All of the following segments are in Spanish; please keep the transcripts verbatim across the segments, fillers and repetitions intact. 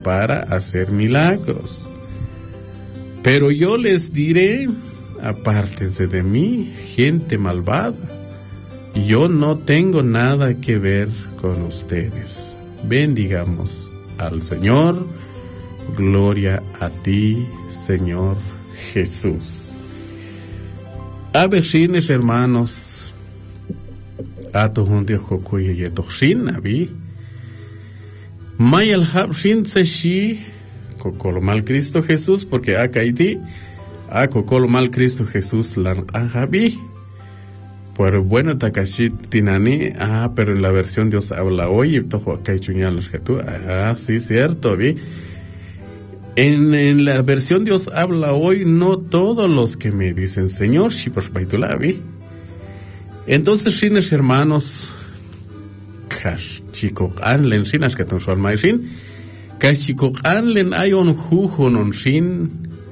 para hacer milagros. Pero yo les diré, apártense de mí, gente malvada. Yo no tengo nada que ver con ustedes. Bendigamos al Señor. Gloria a ti, Señor Jesús. A vecinos, hermanos, a tu junte jokuye y toxin, abi. Mayal habshin tseshi, kokolo mal Cristo Jesús, porque acá iti, a kokolo mal Cristo Jesús lan ahabi. Pero bueno, Takashit Tinani, ah, pero en la versión Dios habla hoy, y tojo acá chuñal ah, sí, cierto, vi. En, en la versión Dios habla hoy, no todos los que me dicen Señor, vi. Entonces, shines hermanos, kash chico anlen shinas que ton son maishin, kash chico anlen hay un jujo non shin.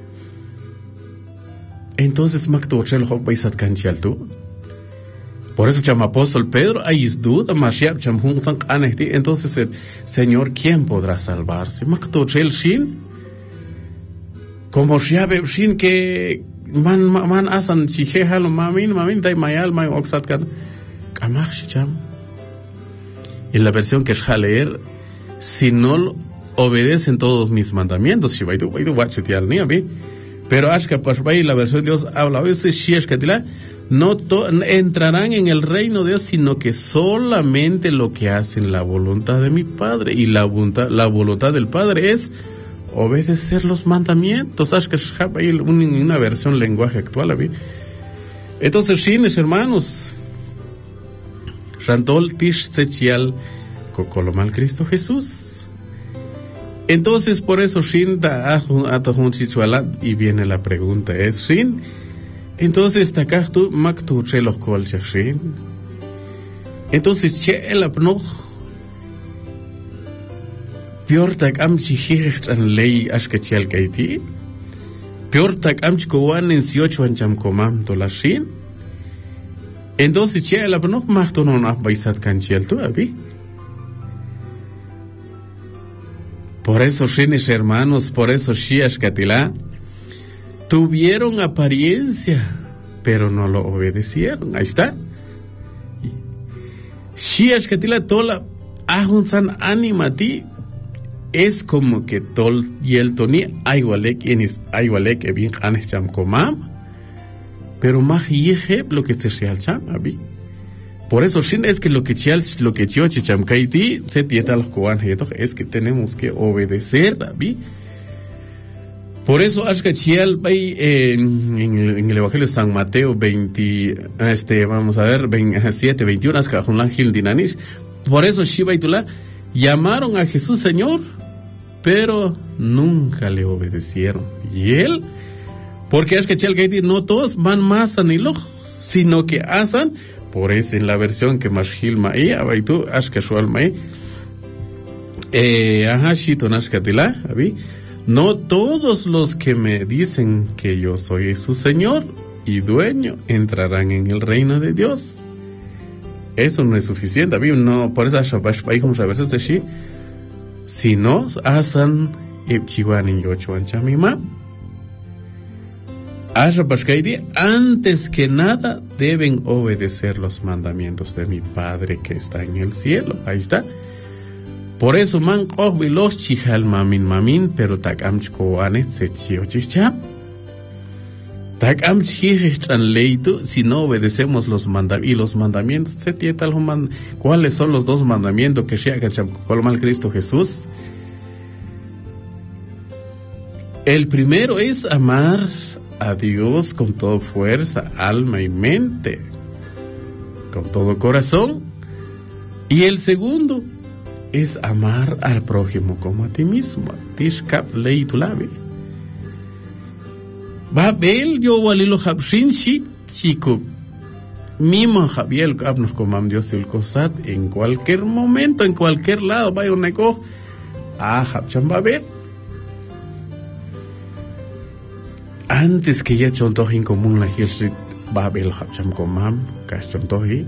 Entonces, makto chel hok baisat kanchial tu. Por eso chama apóstol Pedro, ahí es duda, mashiach cham hun san anehti. Entonces, el Señor, ¿quién podrá salvarse? Makto chel shin. Como shiabe shin que man man asan chijeja lo mamin mamin dai mayal may oxat kan kamach shicham. En la versión que es leer, si no obedecen todos mis mandamientos, si vaitu vaitu wachutial ni abi. Pero ashka pasbay la versión Dios habla a veces shiashkatila no to, entrarán en el reino de Dios, sino que solamente lo que hacen la voluntad de mi Padre, y la voluntad la voluntad del Padre es obedecer los mandamientos. Hay una versión lenguaje actual. ¿vi? Entonces, shines hermanos, Rantol Tish Sechial Cocolomal Cristo Jesús. Entonces, por eso, Shin da Atahun Chichualat, y viene la pregunta: es Shin. Entonces, Takahtu Maktu Chelos Kolchak Shin. Entonces, Che el Apnoch. Piortak amchi hirt an ley ashkachal kaiti. Piortak amchi kowan en siocho ancham komam tolashin. Entonces, che la panoch machto non afbaisat kanchiel tu abi. Por eso, shines hermanos, por eso shiashkatila tuvieron apariencia, pero no lo obedecieron. Ahí está. Shiashkatila tola ahunsan animati. Es como que tol y el toni aigualek enis aigualek e bien hanes cham komam, pero más yeje lo que se real cham abi. Por eso shin es que lo que chial lo que chio cham kaiti se tieta los koan heto es que tenemos que obedecer abi. Por eso ashka chial bay en, en el Evangelio de San Mateo veinte, este vamos a ver veintisiete veintiuno ashka hunlan hil dinanish. Por eso shibaitula llamaron a Jesús Señor, pero nunca le obedecieron. Y él, porque es que no todos van más a Nilo, sino que asan, por eso en la versión que más Gilma y Abaitu, Ashkashual Mai, eh, Ahashito Nashkatila, no todos los que me dicen que yo soy su Señor y dueño entrarán en el reino de Dios. Eso no es suficiente, no, por eso si no asan ipchiwan en yochuan chamima, antes que nada deben obedecer los mandamientos de mi Padre que está en el cielo. Ahí está. Por eso man los chihal mamin mamin, pero tak amchkoanet se chiochicham. Tak amchihitran leitu, si no obedecemos los mandamientos, y los mandamientos, se tietal human, ¿cuáles son los dos mandamientos que se hagan colmal Cristo Jesús? El primero es amar a Dios con toda fuerza, alma y mente, con todo corazón. Y el segundo es amar al prójimo como a ti mismo. Tishkap leitulabi. Babel yo walilo habshinshi chico mimo Javier abnos comam Dios el cosat en cualquier momento, en cualquier lado vaya un eco a habchan babel. Antes que ya chontoji en común la hirsit babel habcham comam kashchontoji.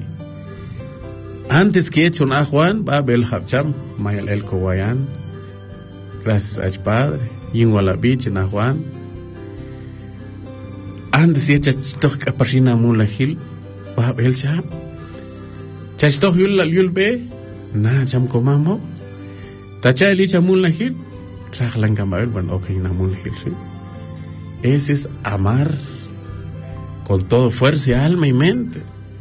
Antes que hecho na Juan babel habcham mayal el kowayan Gracias a Padre. Yinwala Bich na Juan. Antes ya chachitoh kapashina mulahil. Bah belcha. Chachitoh yul la yul be. Na cham komamo. Tacha elicha mulahil. Trajlan gamabel bueno okay na mulahil sí. Ese es amar con todo fuerza, alma y mente.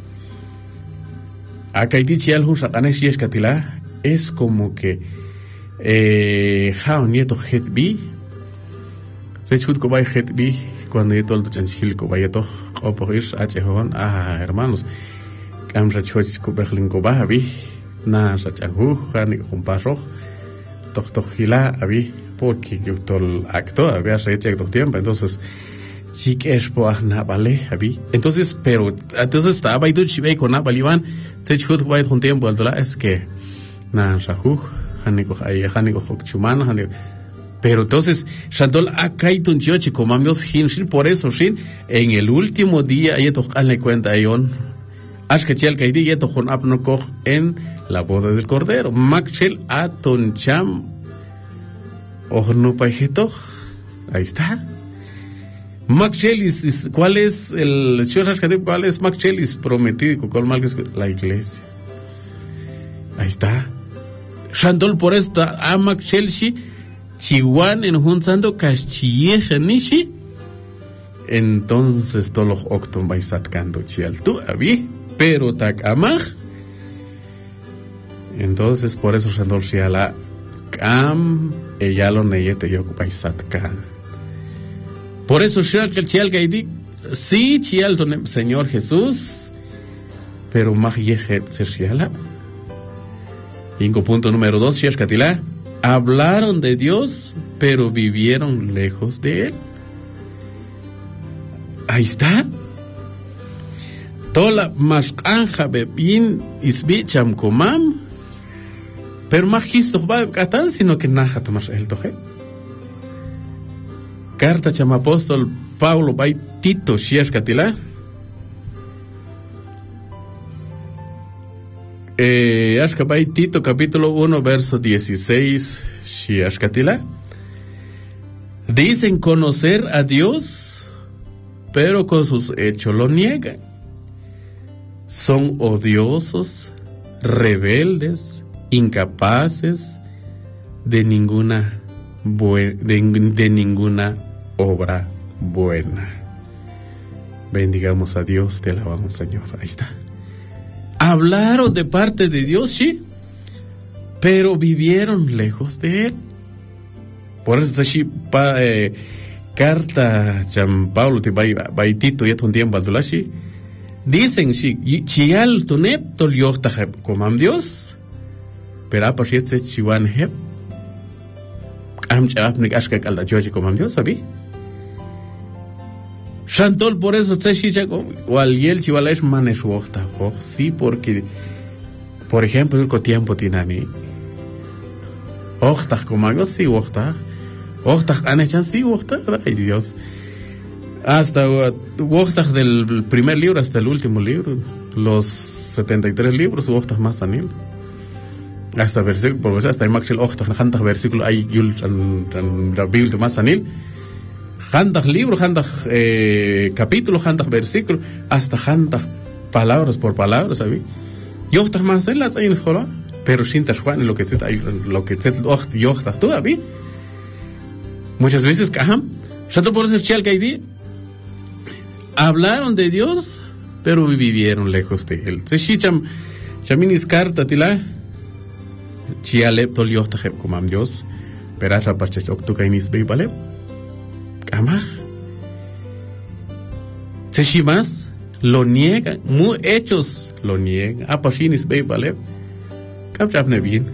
Acá hay dicho algo es como que eh how nieto hetbi se chut ko bay hetbi cuando yo todo el chanchil ko bay to oporis achehon ah hermanos cam rachoch ko berlin ko ba bi na rachahu hani jumparo toch toch hila abi porque yo todo acto había reche todo tiempo entonces chiques po na vale abi entonces pero entonces estaba ahí tu chive con na balivan se chut ko bay un tiempo alto es que na rahu hani ko ay hani ko chumano hani pero entonces Shandol acá y tu chiochi comamios hinshin por eso shin en el último día ya to le cuenta ayon ash que chel kaidi ya to con apno koch en la boda del cordero makchel aton cham o no pajeto ahí está Makchelis cuál es el cuál es Makchelis prometido con malgas la iglesia ahí está Shandol por esta amak Chelsea chiwan en hunsando kashchieja nishi entonces todos los octon baisat kando chial tu abi pero tak amaj entonces por eso Shandol shiala kam ella lo neyete yo baisat kan por eso shial chial gaidi sí chial tonem Señor Jesús pero maj yeje ser shiala. Cinco punto número dos, Shashkatila. Hablaron de Dios, pero vivieron lejos de Él. Ahí está. Tola mashkanja bebin isbicham komam. Pero majisto va katan, sino que naja tomas el toje. Carta cham apóstol Pablo by Tito Shashkatila. Eh, Ashkabay Tito capítulo uno verso dieciséis Shiashkatila. Dicen conocer a Dios, pero con sus hechos lo niegan. Son odiosos, rebeldes, incapaces de ninguna bue- de, de ninguna obra buena. Bendigamos a Dios, te alabamos, Señor. Ahí está. Hablaron de parte de Dios, sí, pero vivieron lejos de Él. Por eso, sí, pa, eh, carta San Pablo te va Tito ya un tiempo al sí. Dicen, sí, chial tunep tol yochtaheb comam Dios, pero a partir de chiwan heb, am chapnik ashka kalda joji comam Dios, ¿sabí? Shantol por eso se chicha wal yel chiwalesh manesh wochta jo sí porque por ejemplo el tiempo tinani wochta como algo sí wochta wochta anechan sí wochta ay Dios hasta wochta del primer libro hasta el último libro los setenta y tres libros wochta más anil hasta versículo por eso hasta el maxil wochta hanta versículo hay yul en la Biblia más anil Handag libro, handag eh, capítulo, handag versículo, hasta handag palabras por palabras, ¿sabes? Yo estás más en las años jola, pero sin Juan lo que se lo que se ocht yo estás tú, ¿sabes? Muchas veces cajam, ya por ser chial que hablaron de Dios, pero vivieron lejos de él. Se chicham, chaminis carta tila, chialep tol yo estás como am Dios, pero hasta para chachok tu kainis be vale. Amaj. Seshimas lo niegan, muy hechos lo niegan. Apashinis be vale. Kapchapne bien.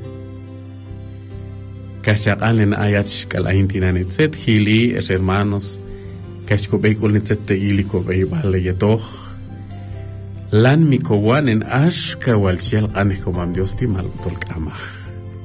Kashaqalen ayach kalaintinan set hili es hermanos. Kashko be kolnitset iliko be vale yetoh. Lan mikowan en ash kawalchial anekomam Dios timal tolkamaj.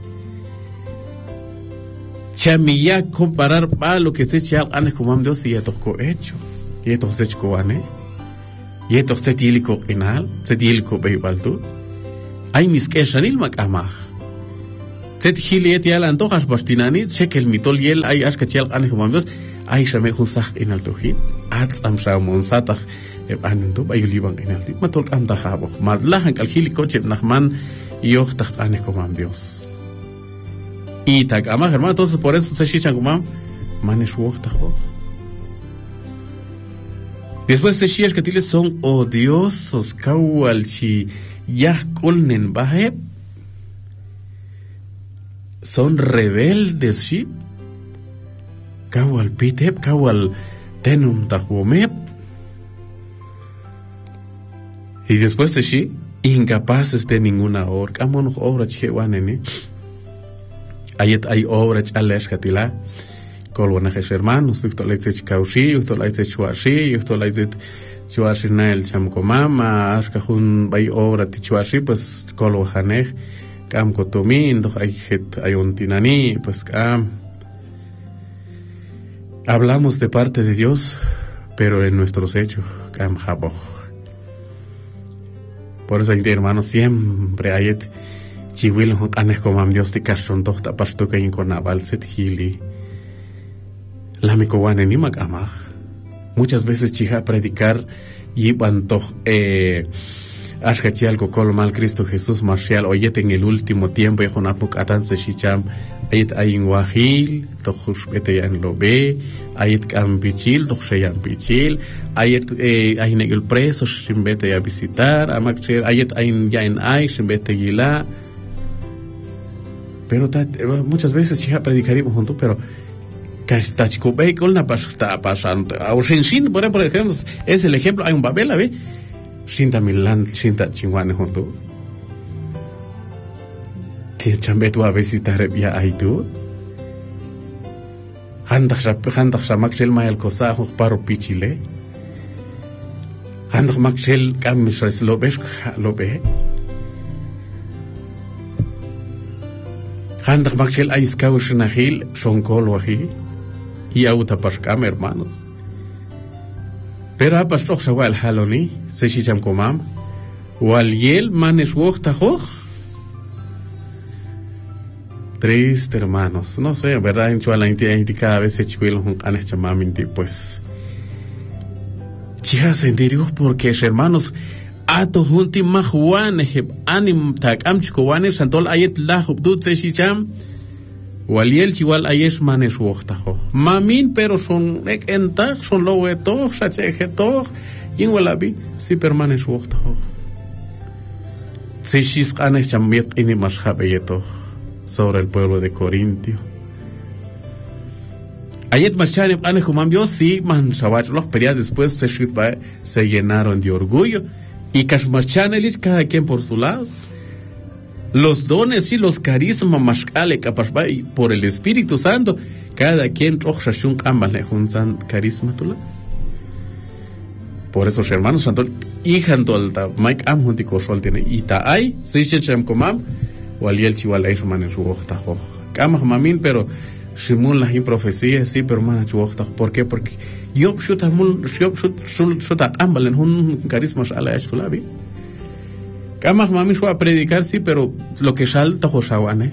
Chamilla comparar pa lo que se echa ane como Dios y esto co hecho y esto se echa ane y esto se tiliko inal se tiliko beibaltu ay mis que shanil makamah Zet hiliet yal antojas bastinani, chekel mitol yel ay ashkachel ane humambios, ay shame hunsach in altohin, ats am shaumon satach, anendo bayuliban in alti, matol amdahabo, madlahan kal hilikoche nachman, yochtach ane humambios. Y tag ama hermano, entonces por eso se shichan kumam, manes wochtach. Después se shiach que son odiosos, kawal chi yah kolnen baheb, son rebeldes, ¿sí? Kawal pitep, kawal tenum tahumep. Y después de sí, incapaces de ninguna obra. Kamono obra chewanene. Ayet hay obra chalesh katila. Kolwanajesh hermanos, yuto leitzech kaushi, yuto leitzech chuashi, yuto leitzech chuashi nael chamkomama, ashkahun bay obra tichuashi, pues kolwajanej. Kam kotomin, doch hay het ayuntinani, pues kam. Hablamos de parte de Dios, pero en nuestros hechos, kam jaboj. Por eso, hermanos, siempre hay chihuil anes como Dios te cachon doch ta pasto que inconabal set hili. La micowane ni magamaj. Muchas veces chija predicar y bantoch eh Ashkachial kokol mal Cristo Jesús marcial oyet en el último tiempo y con apuk atan se shicham ayet ayin wahil tochush bete yan lobe ayet kam pichil tochse yan pichil ayet ayin el preso shimbete ya visitar amakcher ayet ayin ya en ay shimbete gila. Pero ta, muchas veces chiha predicarimos juntos, pero kastachko be kolna pasta pasando ausensin por ejemplo es el ejemplo hay un babela ve Shinta Milan, Shinta Chingwane junto. Tia chambetu a visitar ya aitu. Handak handak shamakshel mayal kosa huk paro pichile. Handak makshel kam misres lobesh lobe. Handak makshel aiskau shnahil shonkol wahi. Y auta pashkam hermanos. Pero a pastor shawal haloni se shicham komam wal yel manes wochtajoch. Triste, hermanos, no sé, verdad en chuala inti cada vez se chihuelo un canes chamaminti pues chijas en dirio porque hermanos ato junti mahuan heb anim tak am chikowane santol ayet la hubdut se shicham Waliel chiwal ayesh manes wochtajo. Mamin pero son ek entak son lo eto shache to yin walabi si permanes wochtajo. Tsishis qanes chamiet ini mashabeyeto sobre el pueblo de Corintio. Ayet mashane qanes kumambio si man shawach los peria después se shitba se llenaron de orgullo y kashmarchanelich cada quien por su lado. Los dones y los carismas mashkale kapashbay por el Espíritu Santo, cada quien trochashun ambale junzan carisma tula. Por eso, hermanos, santo hijantolta Mike am junti koshol tiene ita ay seisham komam waliel chiwalay man su ochta ho. Kamah mamin pero shimun la hin profecía sí pero man su ochta. ¿Por qué? Porque yo shuta mun shop shut shut ambalen hun carismas ala ashtulabi. Kamah mami fue a predicar, sí, pero lo que salta Josawane.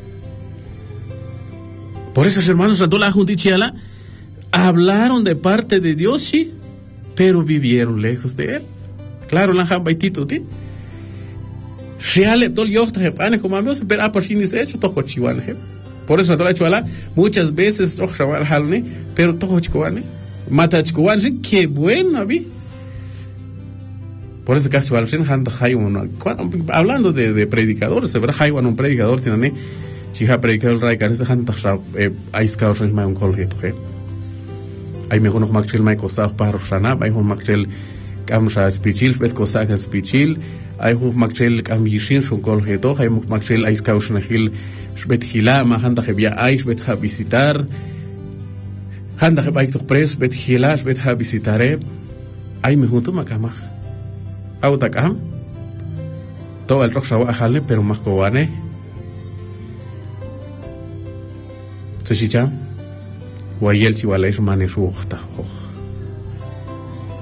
Por eso, hermanos, la juntichiala hablaron de parte de Dios, sí, pero vivieron lejos de él. Claro, la han baitito, ¿sí? Reale, tol yochta hepane, como amigos, pero a por fin dice hecho, tojo chiwane. Por eso, la chuala, muchas veces, ojawal halne, pero tojo chiwane. Mata chiwane, qué bueno, vi. Por eso que hablando de, de predicadores, se verá Haiwan un predicador tiene chiha predicador rai carece hanta aiskau shel mai un kolget he. Hay mejor noch makchel mai kosach par shana, hay un makchel kam sha spichil bet kosach spichil, hay un makchel kam yishin shun kolget, hay un makchel aiskau shnahil bet hila ma hanta hebia aish bet ha visitar. Hanta hebay tuk pres bet hila bet ha visitare. Hay mejor tu makamach. Autakam todo el rock shawa ajale pero más cowane se chicha wayel chiwalay manes wochta.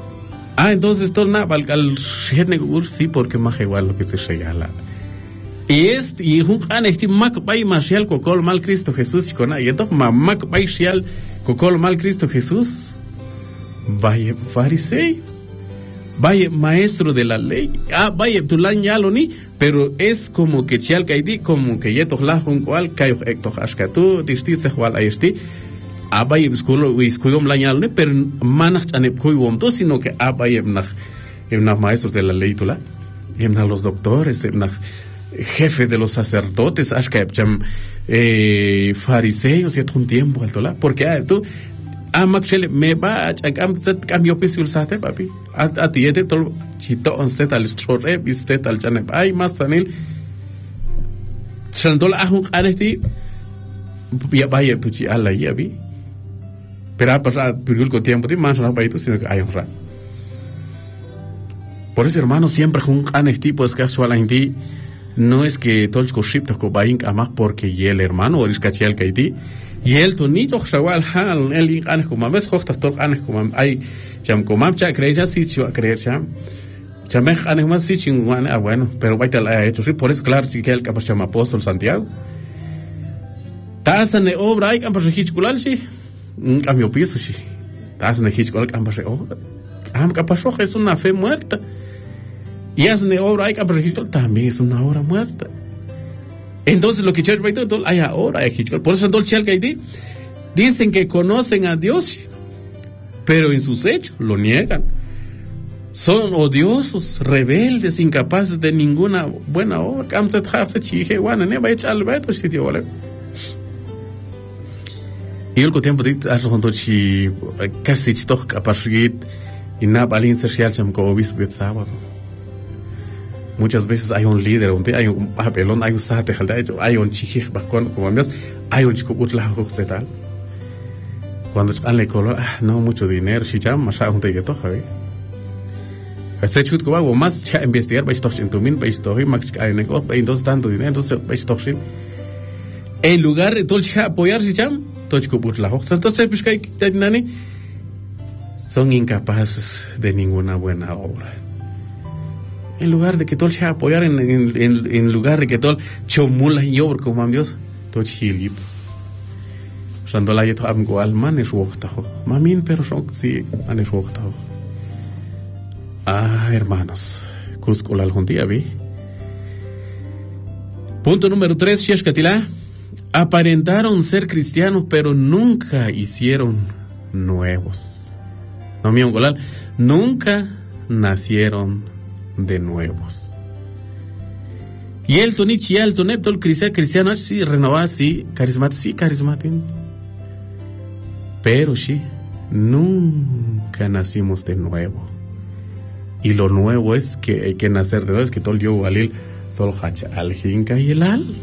Ah, entonces torna al al sí porque más igual lo que se regala Y este, y un can este mac bay marcial cocol mal Cristo Jesús y con ahí, entonces mac bay shial cocol mal Cristo Jesús. Vaya fariseos, vaya maestro de la ley, ah, vaya tulan ya lo ni, pero es como que chial kaidi, como que yeto la un cual kayo ecto hashkatu, disti se jual aisti, ah, vaya esculo, esculo mlañal ne, pero manach ane kuiwom to, sino que ah, vaya emnach, emnach maestros de la ley tula, emnach los doctores, emnach jefe de los sacerdotes, ashkayapcham eh, fariseos, y un tiempo altola, porque ah, tú, ah, Maxwell, me va a cambio pisul sate, papi. A ti, este todo chito on set al strore, viste al chanep. Ay, más sanil. Chandol ahun anesti. Ya vaya tu chi ala ya vi. Pero a pasar pirul con tiempo, ti más no paito, sino que hay un rat. Por eso, hermano, siempre un anesti, pues casual hindi. No es que todos los shiptos ko bain amak porque y el hermano o el cachial kaiti. Y el tonito shawal hal el in anes como mes hochtas tor anes como ay cham como cha creer si chu creer cham cham anes más si chinguan ah bueno pero va a la hecho sí por eso claro que el capaz chama apóstol Santiago tasan de obra hay campas regiculal sí un cambio piso sí tasan de regiculal campas de obra am capaz es una fe muerta y hacen de obra hay campas regiculal también es una obra muerta. Entonces lo que Church Baito hay ahora, por eso en dicen que conocen a Dios, pero en sus hechos lo niegan. Son odiosos, rebeldes, incapaces de ninguna buena obra. Y el tiempo de casi toch capacit y nada balin social cham ko obispo sábado. Muchas veces hay un líder, hay un papelón, hay un sate, hay un chiquij bajón, como amigos, hay un chico utla tal. Cuando han le color, ah, no mucho dinero, si ya más un te yeto, javi. Este chico que hago más ya investigar, vais tochen tu min, vais tochen, más hay negocio, hay dos tanto dinero, entonces vais tochen. En lugar de todo ya apoyar, si ya, todo chico utla, entonces pues que hay nani, son incapaces de ninguna buena obra. En lugar de que todo se apoyar, en, en, en, en lugar de que todo chomula y obra como Dios, todo chilip. Randola y todo amgo alman es wojtajo. Mamin pero son sí, man es wojtajo. Ah, hermanos, Cusco la algondía vi. Punto número tres, Sheshkatila. Aparentaron ser cristianos, pero nunca hicieron nuevos. No mi golal, nunca nacieron de nuevos. Y el tonichi el tonep tol cristiano cristiano sí renovado sí carismático sí carismático. Pero sí nunca nacimos de nuevo. Y lo nuevo es que hay que nacer de nuevo, es que tol yo walil tol hacha al jinka y el al.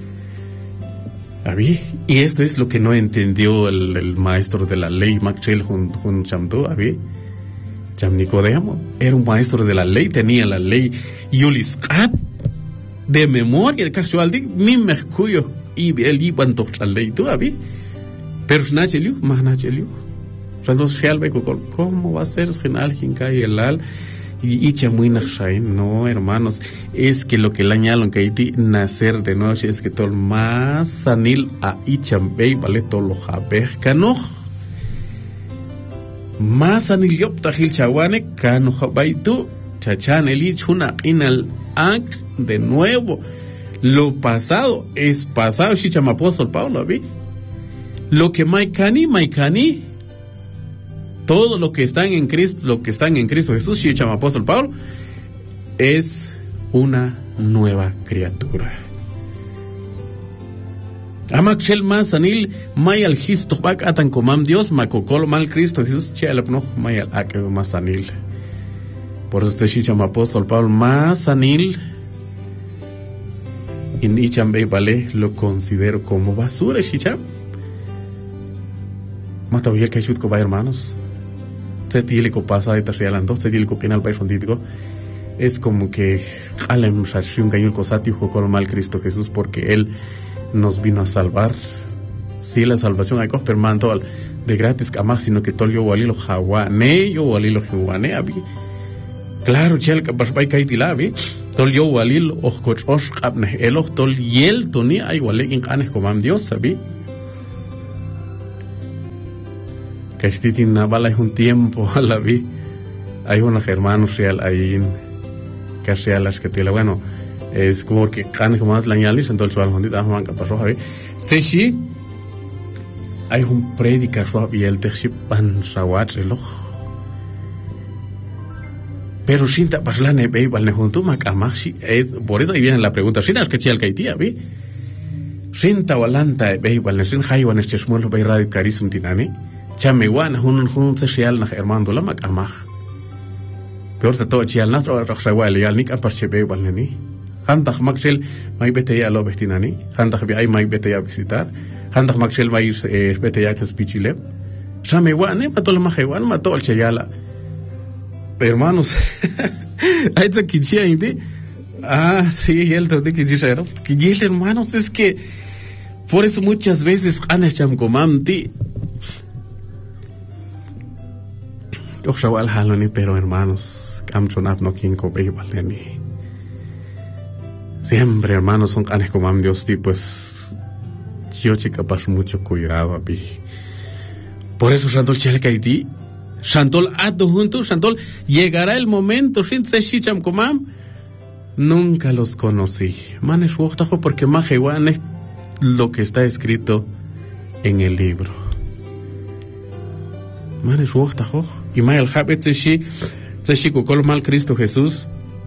Y esto es lo que no entendió el, el maestro de la ley Maxwell Jun Jun Chamdo, ¿abi? Nicodemo era un maestro de la ley, tenía la ley Yuliscap de memoria de casual de mi mercurio y el iban toda la ley tú habí pero nacheliu más nacheliu cómo va a ser general jinca y el al y y muy nachai no hermanos es que lo que le añalan que hay nacer de nuevo es que todo más sanil a icham bei vale todo lo jaber cano más aniliop tajil chawane cano jabaitu chachan elich una inal ak de nuevo lo pasado es pasado si chama apóstol Pablo vi lo que maikani maikani todo lo que están en Cristo lo que están en Cristo Jesús si chama apóstol Pablo es una nueva criatura. Amakshel más anil mayal histo bak atan comam Dios macocol mal Cristo Jesús chelap no mayal ak más anil. Por eso te chicham apóstol Pablo más anil in icham be vale lo considero como basura chicham. Más todavía que chut ko va hermanos. Se tiene que pasar de tarrialando, se tiene que penal pa fonditico. Es como que alem shashun gayul cosati con mal Cristo Jesús porque él nos vino a salvar. Sí, la salvación hay que permanto de gratis jamás, sino que todo yo walilo jawane, yo walilo jawane abi. Claro, chel que paspai kaitila abi. tol yo walil och coach osh abne elo tol yel toni ay walekin anes comam Dios sabi que estitin na bala un tiempo a la vi hay unos hermanos real ahí en que real las que tiene bueno es como que can como más la ñalis entonces van a dar man que pasó javi sí sí hay un predica y el texto pan sawat reloj pero sinta pasla ne be val ne junto mac amaxi por eso ahí viene la pregunta si es que chial kaitia vi sinta walanta be val ne sin haywan este smol be radio carism tinani chamewan hun hun social na hermano la mac amaj peor de todo chial natro raxawal ya nik aparche be val ne ni handak maxel mai bete ya lo bestinani handak bi ay mai bete ya visitar handak maxel mai bete ya kaspichile chamewan ne matol mahewan matol chayala hermanos hay esa quichía indi ah sí el todo que dice era que y hermanos es que por eso muchas veces han hecho comam ti yo shawal haloni pero hermanos am chonap no kin ko be valeni siempre hermanos son canes comam Dios ti pues yo chica pas mucho cuidado a mí por eso Santol chele kaiti Santol ato juntos, Santol, llegará el momento, sin se shicham comam, nunca los conocí. Man es wochtajo porque majewan es lo que está escrito en el libro. Man es wochtajo. Y ma el habet se shi, se shi kukol mal Cristo Jesús.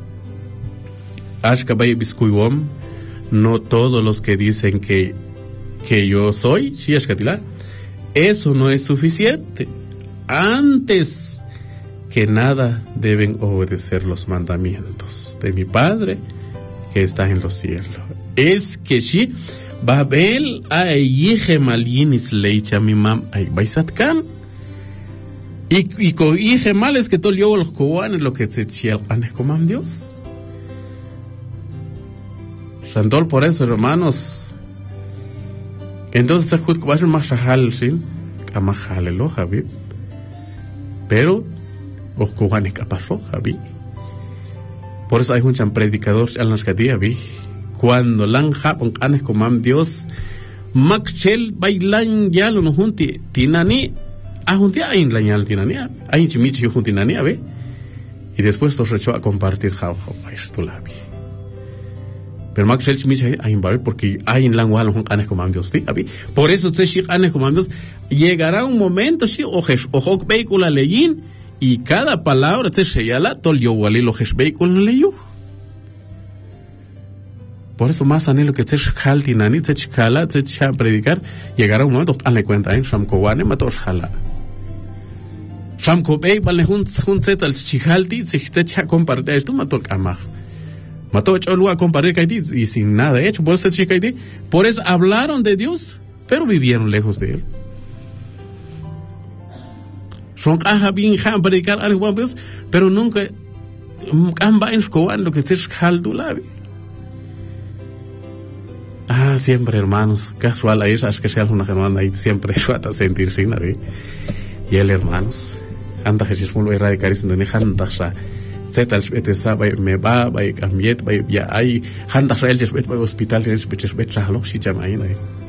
Ashka bay biskuiwom, no todos los que dicen que, que yo soy, shi ashkatila, eso no es suficiente. Antes que nada deben obedecer los mandamientos de mi Padre que está en los cielos. Es que si Babel ayije malinis leicha mi mam ay baisatkan y y coije mal es que todo yo los coanes lo que se chiel anes comam Dios. Santol por eso hermanos. Entonces se juzga va a ser más shahal sin kamahal Javi. Pero os cojanes que pasó, Javi. Por eso hay un chan predicador en las que día vi. Cuando lan japon canes comam Dios, Maxel bailan ya lo no junti tinani, a junti hay la ñal tinani, hay chimichi juntinani, ve. Y después los rechó a compartir jao jao esto la vi. Pero Maxel chimichi hay en porque hay en langual un canes comam Dios, ¿sí? Por eso se shi canes comam Dios. Llegará un momento, sí, ojes, ojok veicula leyin, y cada palabra se señala, tol yo walil ojes veicula leyu. Por eso más anhelo que se jaltinani, se chala, se cha predicar, llegará un momento, hazle cuenta, en Shamkowane matos jala. Shamkobei, vale, un set al chijalti, se cha compartir esto, mató kamaj. Mató cholu a compartir kaiti, y sin nada hecho, por eso se kaiti, por eso hablaron de Dios, pero vivieron lejos de él. Son caja bien han predicar algo más, pero nunca han va en escobar lo que se jaldulabi. Ah, siempre hermanos, casual ahí, es que sea una hermana ahí siempre suata sentir sin nadie. Y el hermanos, anda Jesús muy radical sin ni anda sa, zetal este sabe me va, va y cambiet, va ya hay anda sa el jesbet va hospital, el jesbet chalo si llama ahí.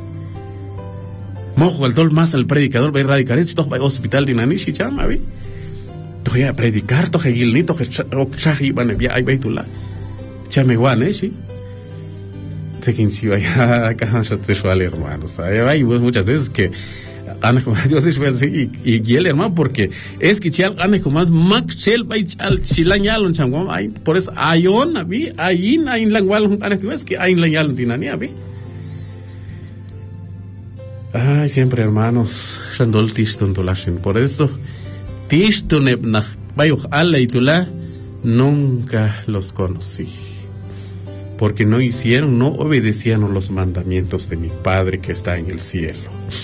Mojo el dol más al predicador va a erradicar esto va a hospital de nani si llama vi to ya predicar to gil ni to chahi van ya hay baitula chame wan eh sí se quien si vaya acá se suele hermanos hay muchas veces que ana como Dios es ver sí y y el hermano porque es que chal ana como más maxel bai chal chilañal un changom hay por eso ayon vi ayin ayin langual ana es que ayin langual dinani vi. Ay, siempre hermanos, Shandol Tistun Tulashin. Por eso, Tistun Ebnach, Bayuch Allah y Tula, nunca los conocí. Porque no hicieron, no obedecieron los mandamientos de mi Padre que está en el cielo.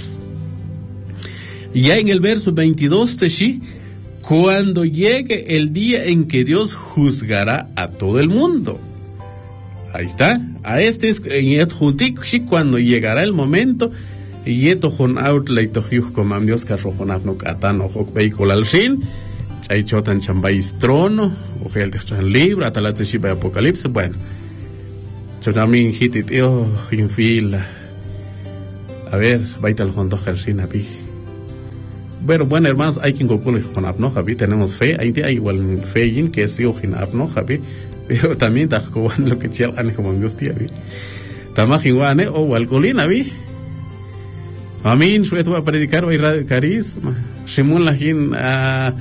Y ya en el verso veintidós, Teshi, cuando llegue el día en que Dios juzgará a todo el mundo. Ahí está. A este es en Juntik, cuando llegará el momento. Y esto con out la itohiu comam Dios que rojon abnuk atan ojok vehicular al fin hay chotan chambais trono, o el chan libro, hasta la tshiba apocalipsis, bueno. Yo también hitit yo infila. A ver, baita el hondo jersina pi. Bueno, bueno, hermanos, hay quien concluye con abno, Javi, tenemos fe, hay hay igual fe que es yo sin abno, Javi, pero también ta coban lo que chel ane como Dios tía, vi. Tamaj iguane o alcolina, vi. Amin, yo estuve a predicar hoy radio carisma. Simón la jin a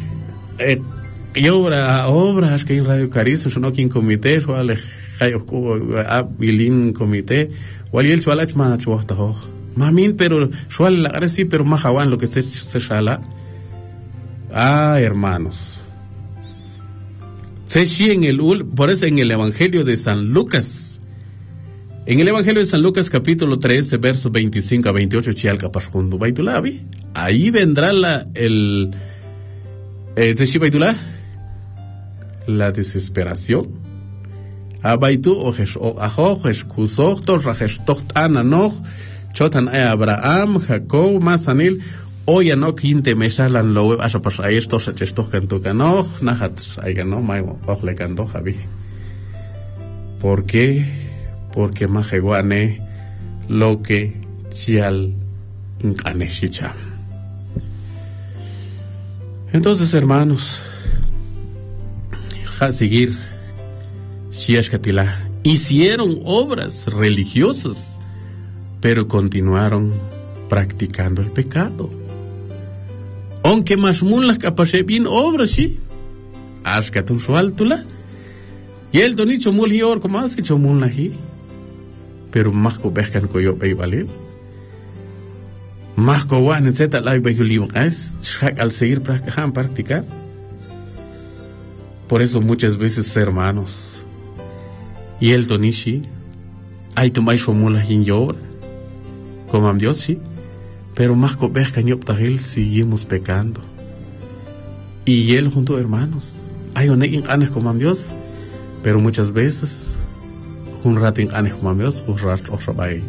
y obra obras que en radio carisma, yo no quien comité, yo ale hayo a bilin comité, o el yo alach mana chuota ho. Mamin, pero yo la sí, pero más jawan lo que se se shala. Ah, hermanos. Se sí en el ul, por eso en el Evangelio de San Lucas. En el Evangelio de San Lucas, capítulo trece, versos veinticinco a veintiocho, chialca pasjundo baitulavi. Ahí vendrá la el eh, baitula, la desesperación. A baitu ojes o ajojes kusochtos rajestocht ananoch chotan a Abraham, Jacob, Masanil, oya no quinte meshalan lo asa pas a estos a estos canto canoch, nahat aigano mai ogle canto javi. ¿Por qué? Porque majeguane lo que chial aneshicha. Entonces, hermanos, a seguir Shiashkatila hicieron obras religiosas, pero continuaron practicando el pecado. Aunque mashmun las capase bien obras, sí. Ashkatun sualtula. Y el donicho mulhior como hace chomun lahi. Pero más ko behkan ko yo bay valil. Más ko wan etcétera la bay libres al seguir practicar. Por eso muchas veces, hermanos, y el donichi hay tomai chomun lahi en obra. Como a Dios sí, pero más ko behkan yo tahil seguimos pecando. Y él junto a hermanos, hay onekin anes como a Dios, pero muchas veces un ratin anes como a Dios, un rat otra bay.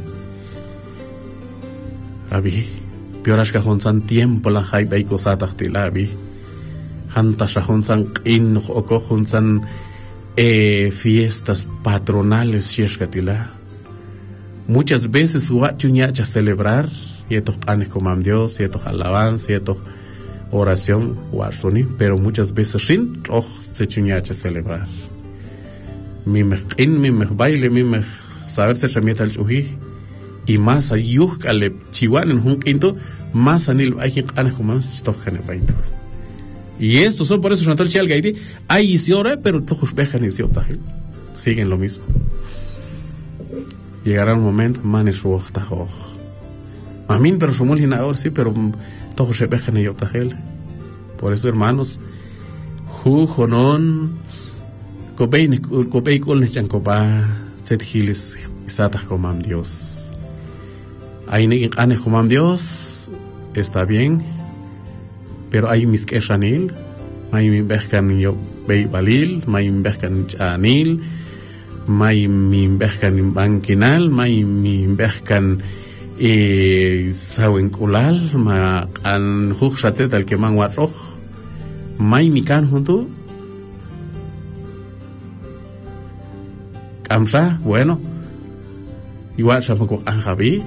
Abi, pioras que honsan tiempo la hay bay cosas tila abi. Hantas honsan in o honsan eh, fiestas patronales sheshkatila. Muchas veces huachuñacha celebrar y estos anes como a Dios, y estos alabanza, y estos oración, huarsoni, pero muchas veces sin oh se chuñacha celebrar. Mi mejin, mi mej baile, mi mej saber se remieta al chuji, y más ayuh kale chihuan en un quinto, más anil hay quien anes como más tocan el baito. Y esto son por eso Natal Chial Gaiti, hay isiora, pero todos pejan y siguen lo mismo. Llegará un momento, manes ruojta hoch. Amin, pero somos linador, sí, pero todos se pejan y optajel. Por eso, hermanos, ju jonon, copei, copei colnes chancopa, set gilis, satas comam Dios. Hay anes comam Dios, está bien, pero hay mis queshanil, hay mi bejan yo bei balil, hay mi bejan chanil, may mi behkan bankinal, may mi behkan e sawen kulal, ma an hukshatzet al que man warroch, may mi kan junto. Kamsa, bueno, igual sama ko anjabi,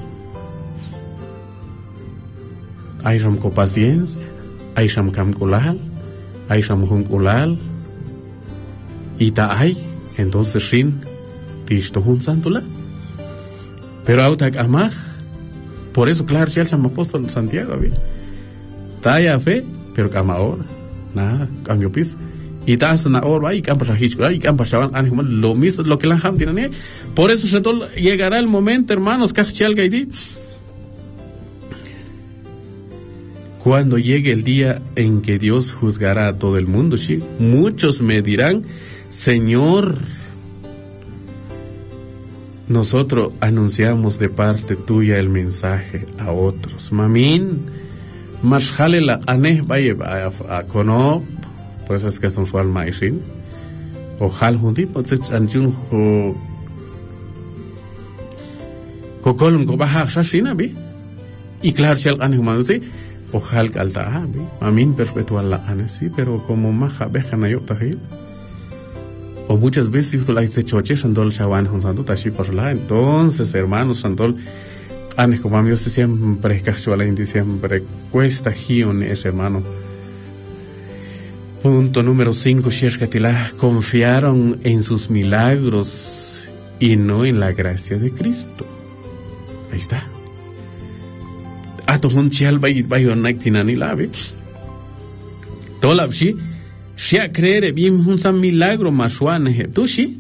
ay ram ko paciencia, ay ram kam kulal, ay ram hun kulal, ita ay. Entonces, Shin, Tishto Hun Santula. Pero Autak Amaj, por eso, claro, ya el apóstol Santiago, Taya fe, pero cama ahora, nada, cambio piso. Y tas na ahora, y campa Shahishkura, y campa Shaban, lo mismo, lo que la Ham tiene. Por eso, se llegará el momento, hermanos, Kachal Gaidi, cuando llegue el día en que Dios juzgará a todo el mundo, ¿sí? Muchos me dirán, Señor, nosotros anunciamos de parte tuya el mensaje a otros. Mamin, marshale la aneh vaya a cono, pues es que son su alma ishin. Ojal hundi, pues es anjun ho. Kokolum ko baha shashina bi. Y claro, shel aneh manusi. Ojal alta abi, amin perpetual la ana, sí, pero como maja bejana yo tajil. O muchas veces tú la dices choche, sandol chawan hunsanto tashi por la, entonces hermanos sandol, anes como amigos siempre cachuala indi siempre cuesta gion ese hermano. Punto número cinco, Sheshkatila, confiaron en sus milagros y no en la gracia de Cristo. Ahí está. Ato hun chial bay bayo naktinani labe. Tolab shi shia creere bien hun san milagro mashuane tushi.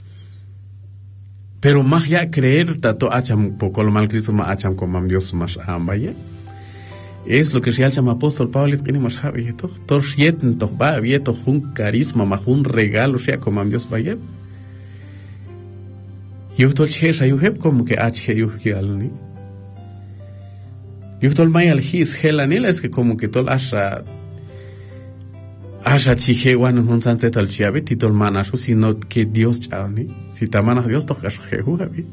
Pero más ya creer tato acham poco lo mal Cristo ma acham como Dios más ambaye. Es lo que se llama apóstol Pablo tiene más sabe to. Tor sieten to ba vieto hun carisma ma hun regalo sea como Dios vaya. Yo tol chesa yo heb como que ach yo gialni. Yo tol may al his helanela es que como que tol asha asha chije wan hun sanse tal chiabe titol manashu sino que Dios chani. Si tamana Dios to jehu habi.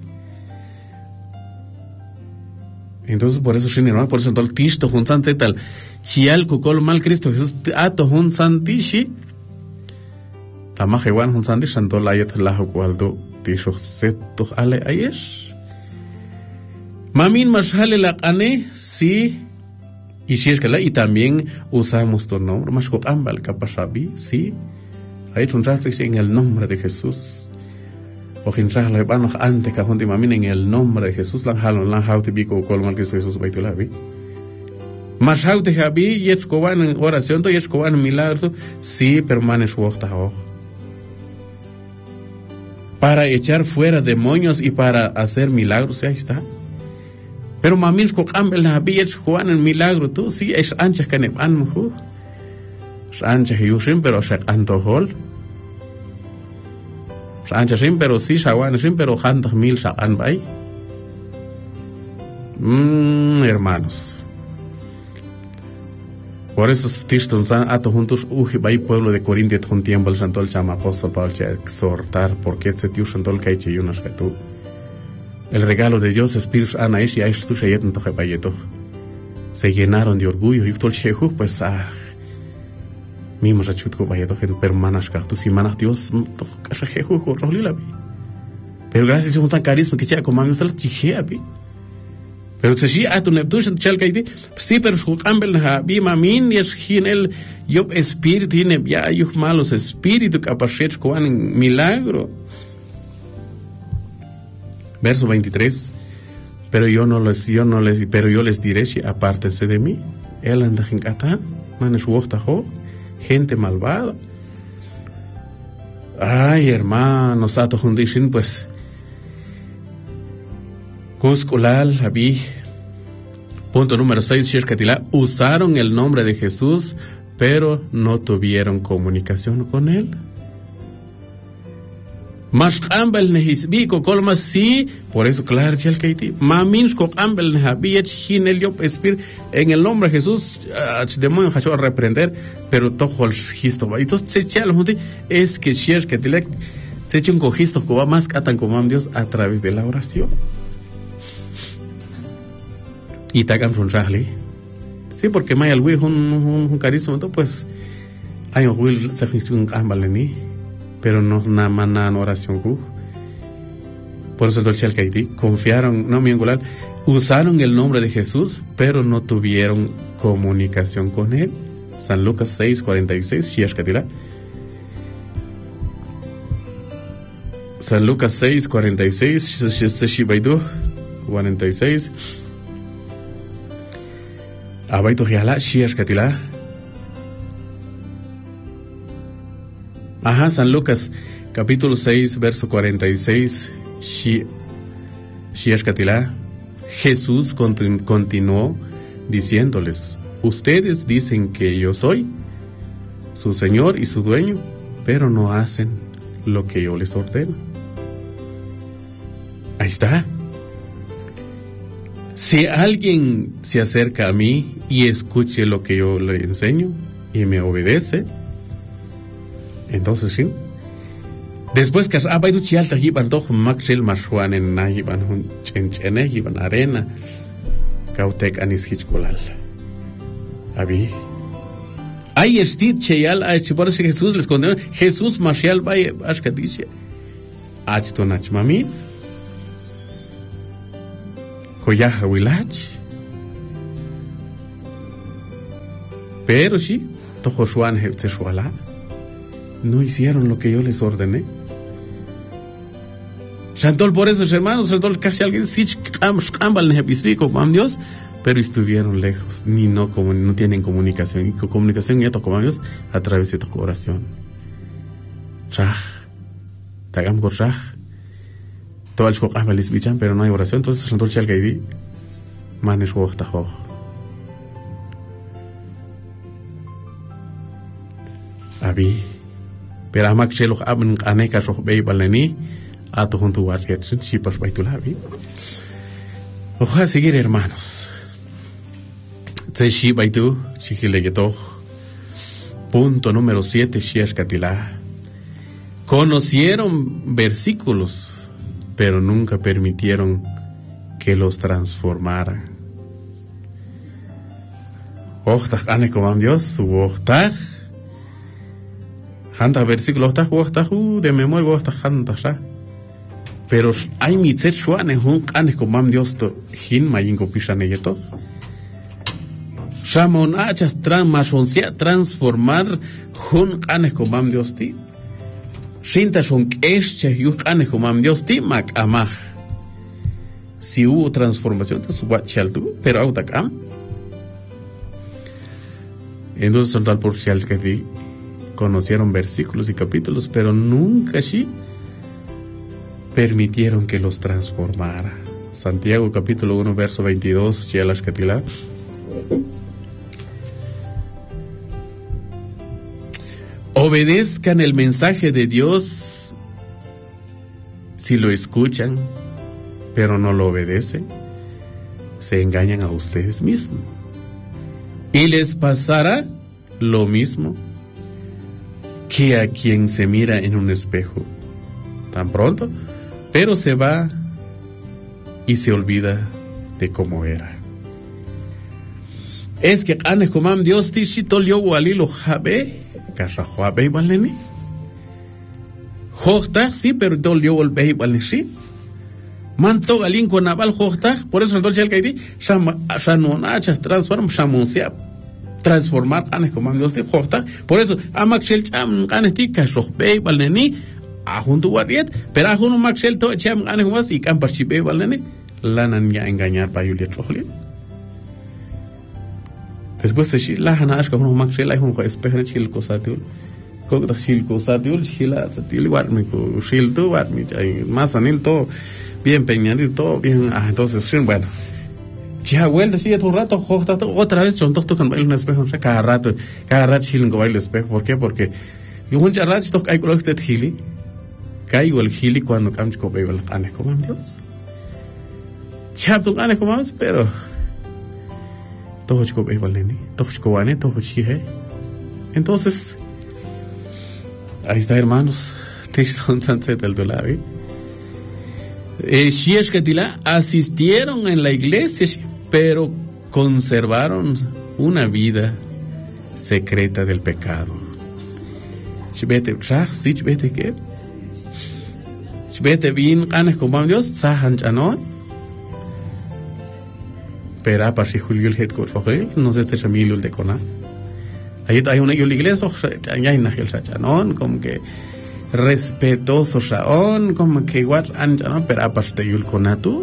Entonces por eso shini no por eso tol tish to hun sanse tal chial kukol mal Cristo Jesús ato hun santishi tamaje wan hun santish antol ayat lahu cualdo tisho seto ale ayesh. Mamin mashale la ane sí y si es que la y también usamos tu nombre más con ambal kapashabi sí hay un rato en el nombre de Jesús o en rato le van antes que junte mamin en el nombre de Jesús la halon la haute bico colman que Jesús baitulabi más haute habi y es coban en oración to y es coban milagro sí permanes wokta ho para echar fuera demonios y para hacer milagros ahí está. Pero mamis ko ambel na biet Juan en milagro tú sí es ancha que ne an mujo. Es ancha yushim pero se antohol. Es ancha sim pero sí shawan sim pero hantas mil sa an bay. Mm, hermanos. Por eso Tishton San ato juntos uji bay pueblo de Corintia un tiempo el santo el chama apóstol Pablo che exhortar porque se tiu santol kai che yunas que tú. El regalo de Dios, Espíritu Ana, y ahí tú se llenan toje payeto. Se llenaron de orgullo y todo el cheju, pues, ah, mismo se chutco payeto, en permanas, que tú si manas Dios, toje cheju, rolila, pero gracias a un tan carisma que ya como a mí se lo dije a mí. Pero se sí a tu neptush, chal que sí, pero su cambel na bi mamin y es ginel, yo espíritu tiene ya yo malos espíritu capachet con milagro. Verso veintitrés, pero yo no les, yo no les, pero yo les diré, si apártense de mí, él anda en Catán, manes wochtajo, gente malvada. Ay, hermano, sato hundishin, pues, Cusculal, Abi, punto número seis, Shirkatila, usaron el nombre de Jesús, pero no tuvieron comunicación con él. Mas ambel nehisbiko colma sí, por eso claro chel kaiti. Mamins ko ambel nehabiet hinel yop espir en el nombre de Jesús demonio hacho a reprender, pero tojo el histo. Entonces se chal junti es que shir que te se echa un cojisto que va más catan como Dios a través de la oración. Y tagan frunrahli. Sí, porque may al un un carisma pues hay un will se un ambal ni. Pero no nada más en oración. Por eso el Kaiti confiaron, no mi angular, usaron el nombre de Jesús, pero no tuvieron comunicación con él. San Lucas seis, cuarenta y seis, San Lucas seis, cuarenta y seis, cuarenta y seis. Abaito Hiala, Shiashkatila. Ajá, San Lucas, capítulo seis, verso cuarenta y seis, Shiashkatila, Jesús continu- continuó diciéndoles, ustedes dicen que yo soy su Señor y su dueño, pero no hacen lo que yo les ordeno. Ahí está. Si alguien se acerca a mí y escuche lo que yo le enseño y me obedece, entonces sí. Después que abaidu chialta hiban doch makshel mashwan en na hiban hun chenchene hiban arena kautek anis hichkolal. Abi. Ay, estit cheyal, ay, por eso Jesús les condenó. Jesús marshal vaya, ashka dice. Ach tonach mami. Koyaja wilach. Pero sí, Tojosuan Hepteshuala, no hicieron lo que yo les ordené. Shantol, por eso, hermanos, Shantol, casi alguien sí, Kambal Nepisbico, mam Dios, pero estuvieron lejos, ni no, como, no tienen comunicación. Y comunicación ya tocó, mam Dios, a través de tu oración. Shah, Tagam Gorshah, todo el Shokambal Isbichan, pero no hay oración, entonces Shantol Chalgaidi, Manes Wojtajoj. Abi, pero amak cheloh abn aneka shoh bei balani, ato junto warriet sin chipas baitulabi. Ojalá seguir hermanos. Te shi baitu chiquilegueto. Punto número siete shiashkatila. Conocieron versículos, pero nunca permitieron que los transformaran. Ochtach ane comam Dios, ochtach. Hanta versículo ochtach, ochtach, de memoria ochtach hanta ya. Pero hay mitzet shuane hun ane comam Dios to hin mayingo pishaneyeto. Shamon achas tran mashoncia transformar hun ane comam Dios ti. Shinta shon esche yu ane comam Dios ti mak amah. Si hubo transformación te suba chaltu, pero autakam. Entonces son tal por chal que di conocieron versículos y capítulos, pero nunca sí permitieron que los transformara. Santiago capítulo uno verso veintidós, Chialash Katila. Obedezcan el mensaje de Dios si lo escuchan, pero no lo obedecen, se engañan a ustedes mismos. Y les pasará lo mismo que a quien se mira en un espejo tan pronto, pero se va y se olvida de cómo era. Es que ane comam Dios tishi tolio walilo jabe, kashahuabe baleni. Jota sí, pero tolio walbe baleni. Manto galin con naval jota, por eso el dolce el kaiti, shamonachas transform shamoncia. Transformar ane comam Dios te jota, por eso amak shel cham ane ti kashohbe baleni a junto warriet, pero a junto mak shel to cham ane comas y campar chibe baleni lanan ya engañar pa yuliet rohlin. Después de la hanash como mak shel hay un espejo chil cosatiul, co da chil cosatiul chila til warmi co chil to warmi hay más anil to bien peñadito bien, ah, entonces bueno. Ya vuelta así un rato, otra vez son dos tocan baile un espejo, cada rato, cada rato chilen baile espejo. ¿Por qué? Porque yo un rato toca hay color que se hili, caigo el hili cuando cambio con baile el ane como Dios. Chap tu ane como más, pero todo chico baile ni, todo chico ane, todo chije. Entonces ahí está hermanos, te están sunset del dolavi. Eh, asistieron en la iglesia, pero conservaron una vida secreta del pecado. Chbete trach, si chbete que, chbete bien ganas como Dios, sahan chano. Pero para si Julio el head coach, no sé si es Emilio el de Cona. Ahí hay una iglesia, ya hay una iglesia chanon, como que respetuoso shaon como que igual anjano pero aparte yul konatu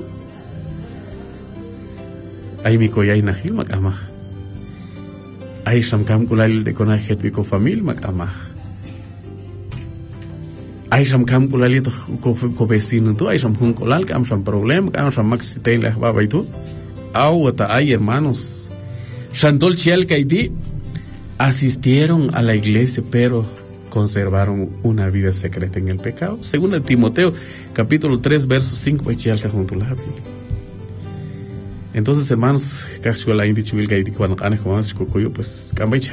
ay mi koyay nahil makamah ay sham kam kulal de kona hetwiko famil makamah ay sham kam kulal to ko vecino tu ay sham hun kulal kam sham problem kam sham maxitay la baba y tu awata ay hermanos Shantol Chial Kaiti asistieron a la iglesia pero conservaron una vida secreta en el pecado. Según el Timoteo, capítulo tres, verso cinco, entonces, hermanos, pues,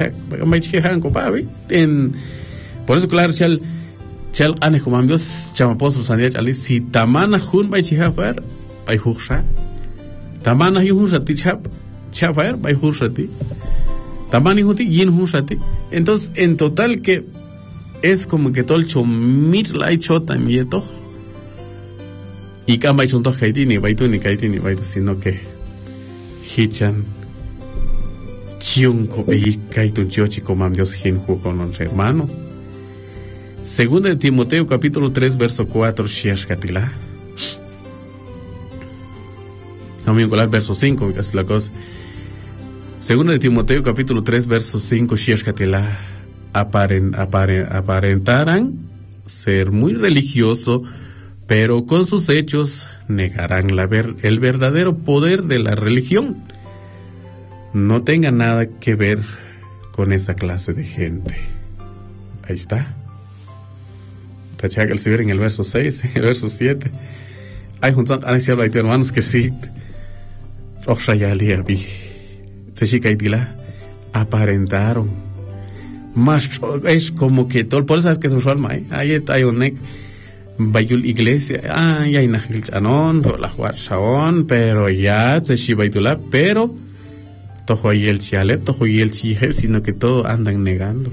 por eso, claro, chal, chal, ane como Dios, chamapóstol, sanidad, chal, si tamana hun bay chihafar, bay huksha, tamana yun rati chap, chafar, bay hurshati, Tamani huti yin hushati. Entonces, en total que es como que todo el chomir la chota mieto. Y camba y chunto haiti ni baitu ni kaiti ni baitu, sino que hichan chiunco y kaitun chiochi como Dios hin jugonon hermano. Segunda de Timoteo capítulo tres verso cuatro shiashkatila. Vamos a encolar verso cinco, que es la cosa. Segunda de Timoteo capítulo tres verso cinco shiashkatila. Aparen, aparen, aparentarán ser muy religioso, pero con sus hechos negarán la ver, el verdadero poder de la religión. No tenga nada que ver con esa clase de gente. Ahí está. Tachaga el en el verso seis, en el verso siete. Hay un santo anexio de hermanos que sí. Roxayaliabi. Seshikaitila. Aparentaron. Más es como que todo. Por eso es que es usual, May. Ahí está un neck. Bayul iglesia, ah, ya hay Nahil Chanon, la Juar Shaon, pero ya se Shibaitula, pero tojo y el Chialep, tojo y el Chije, sino que todo andan negando.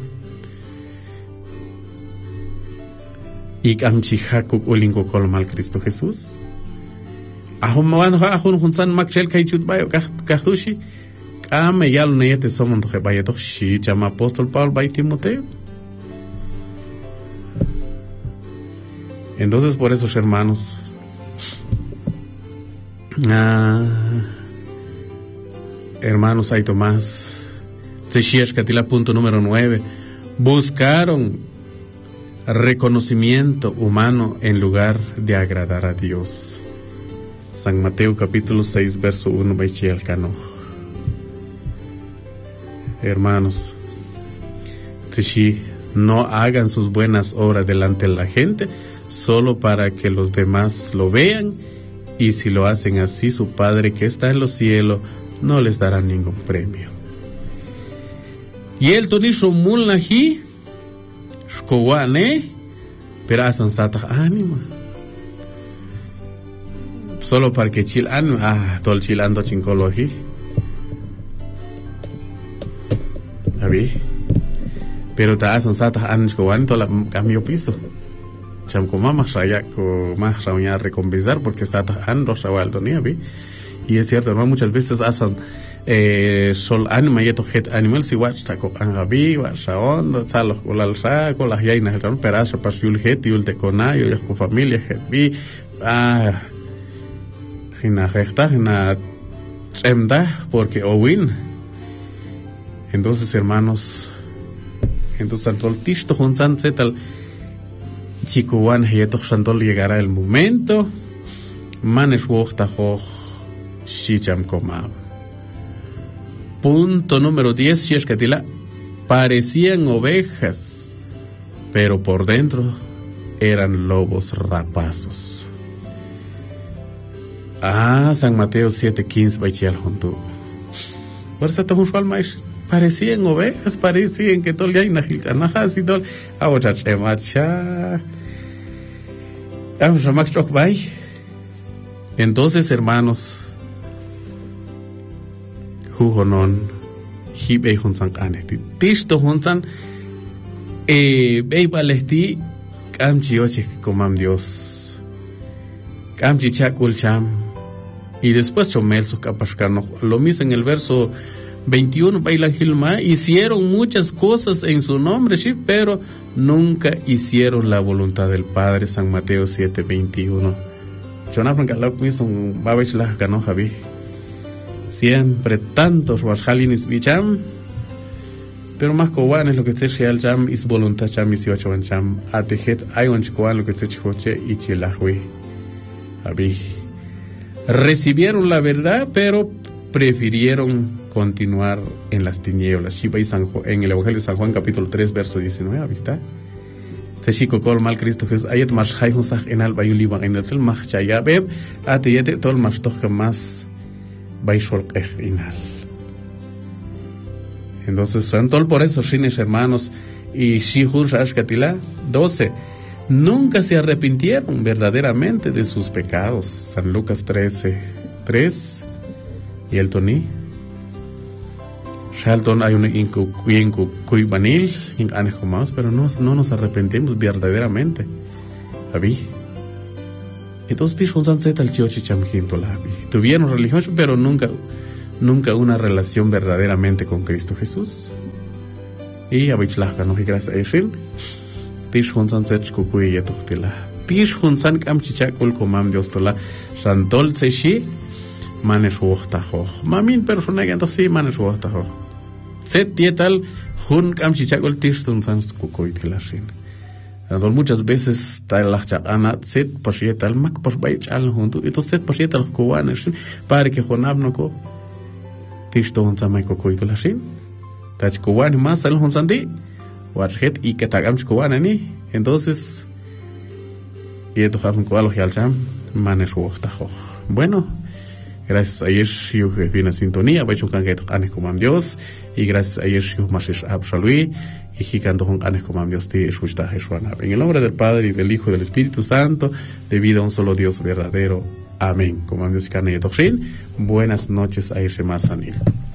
Y Amchihaku Ulingo Colmal Cristo Jesús. Ahuman Hahun Hunsan Makchel Kaichut Bayo Kahtushi, Kame Yal Neyete Somon Bayato Shi, llama Apóstol Pablo Bay Timoteo. Entonces, por eso, hermanos, ah, hermanos, hay Tomás, Teshiash Katila, punto número nueve, buscaron reconocimiento humano en lugar de agradar a Dios. San Mateo, capítulo seis, verso uno, Baichiel Cano. Hermanos, Teshi, no hagan sus buenas obras delante de la gente, solo para que los demás lo vean, y si lo hacen así, su Padre que está en los cielos no les dará ningún premio. Y el tonisho mulnahi shkowane pero hacen sata ánima solo para que chil ánima ah todo el chilando chincologi abi pero ta hacen sata ánima shkowane todo el cambio piso. Cham como más raya con más raya recompensar porque está ando shawal donia bi y es cierto, hermano, muchas veces hacen eh, sol anima y to het animal si watch ta ko angabi wa shaon salo kolal sa ko las yaina el perazo pasul het y ul de conayo ya con familia het bi ah hina recta hina chemda porque owin. Entonces, hermanos, entonces al tisto junsan zetal Chikuan Heyetok Shantol llegará el momento. Manes Woktajo Shicham Komam. Punto número diez, Sheshkatila. Parecían ovejas, pero por dentro eran lobos rapazos. Ah, San Mateo siete quince, Baichial Juntu. Por eso estamos al maíz. Parecían ovejas, parecían que todo el día hay nahilchanajas y todo. Ahora chemacha. Entonces, hermanos, Jujonon, Hibe Hunsan Kanesti, Tisto Hunsan, eh, Beibalesti, Kamchi Oche, Comam Dios, Kamchi Chakul Cham, y después Chomel su Capashcano. Lo mismo en el verso veintiuno, Bailan Gilma, hicieron muchas cosas en su nombre, sí, pero nunca hicieron la voluntad del Padre. San Mateo siete veintiuno. Siempre tantos washalinis bicham, pero más coban es lo que se real cham is voluntad cham is yocho cham atejet hay un coban lo que se choche y chilahue. Abi recibieron la verdad, pero prefirieron continuar en las tinieblas. Shiva y San Juan, en el Evangelio de San Juan capítulo tres verso diecinueve, ¿viste? Se chico col mal Cristo Jesús ayet más hay un sag en al bayuliban en el más chaya beb atiyete todo el más toque más baishol inal. Entonces son todo por eso shines hermanos y shihur shashkatila doce nunca se arrepintieron verdaderamente de sus pecados. San Lucas trece tres y el Tony Shalton hay un incu cuibanil, in anejomados, pero no, no nos arrepentimos verdaderamente. ¿Habí? Entonces, dijo Sanzeta el chiochi chamjinto la tuvieron religión, pero nunca, nunca una relación verdaderamente con Cristo Jesús. Y abichlasca no gracias a Eshin. Dijo Sanzeta cucuy y tuhtila. Dijo San Camchichacul comam Dios tola. Santol seshi manes wohtajo. Mamin persona que entonces sí manes wohtajo. Set tietal hun Camchichacul tishun San cucuy tilashin. Muchas veces tal la chana set pasietal mak pas bay chal junto y to set pasietal kuwanes para que jonab no ko tisto on samay ko koito la shin tach kuwan más al hon sandi warhet y que tagam kuwan ni entonces y esto haben ko alo yalcham manes wohta ho. Bueno, gracias a Dios yo que viene sintonía va chukan que anes como Dios y gracias a Dios yo más es absolui y gigando con anes como Dios te escucha Jesús. En el nombre del Padre y del Hijo y del Espíritu Santo, debido a un solo Dios verdadero. Amén. Como Dios cane y buenas noches a Irse Sanil.